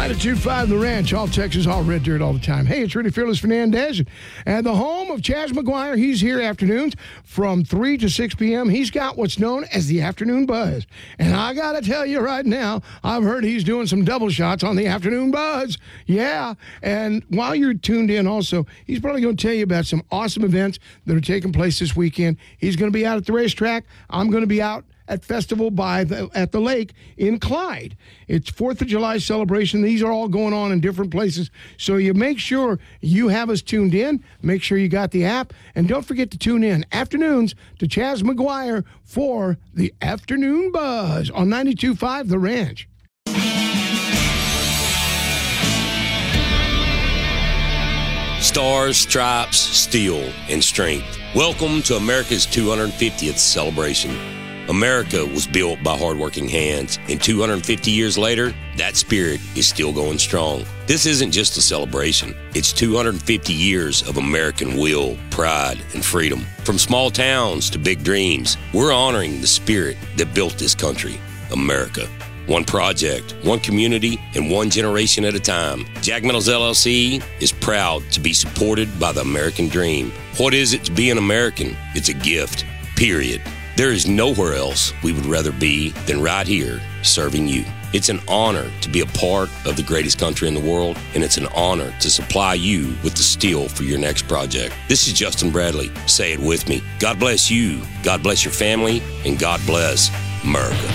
92.5 The Ranch, all Texas, all red dirt all the time. Hey, it's Rudy Fearless Fernandez and the home of Chaz McGuire. He's here afternoons from 3 to 6 p.m. He's got what's known as the afternoon buzz. And I got to tell you right now, I've heard he's doing some double shots on the afternoon buzz. Yeah. And while you're tuned in also, he's probably going to tell you about some awesome events that are taking place this weekend. He's going to be out at the racetrack. I'm going to be out at Festival at the lake in Clyde. It's 4th of July celebration. These are all going on in different places. So you make sure you have us tuned in. Make sure you got the app. And don't forget to tune in afternoons to Chaz McGuire for the Afternoon Buzz on 92.5 The Ranch. Stars, stripes, steel, and strength. Welcome to America's 250th celebration. America was built by hardworking hands, and 250 years later, that spirit is still going strong. This isn't just a celebration. It's 250 years of American will, pride, and freedom. From small towns to big dreams, we're honoring the spirit that built this country, America. One project, one community, and one generation at a time. Jack Metals LLC is proud to be supported by the American dream. What is it to be an American? It's a gift, period. There is nowhere else we would rather be than right here serving you. It's an honor to be a part of the greatest country in the world, and it's an honor to supply you with the steel for your next project. This is Justin Bradley. Say it with me. God bless you, God bless your family, and God bless America.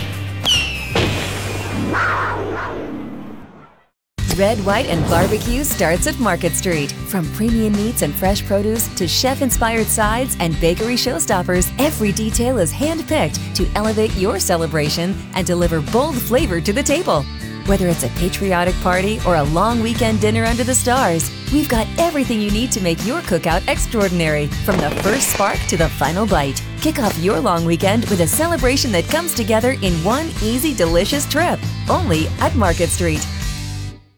Red, White, and Barbecue starts at Market Street. From premium meats and fresh produce to chef-inspired sides and bakery showstoppers, every detail is hand-picked to elevate your celebration and deliver bold flavor to the table. Whether it's a patriotic party or a long weekend dinner under the stars, we've got everything you need to make your cookout extraordinary, from the first spark to the final bite. Kick off your long weekend with a celebration that comes together in one easy, delicious trip, only at Market Street.